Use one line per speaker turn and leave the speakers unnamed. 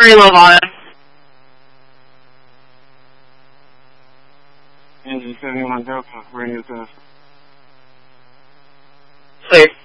pretty low volume.
Engine 71 Delta, radio test.
Clear.